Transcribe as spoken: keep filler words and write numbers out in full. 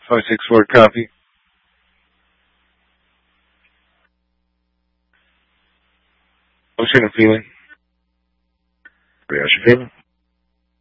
five six four, copy. Motion and feeling. How's your feeling?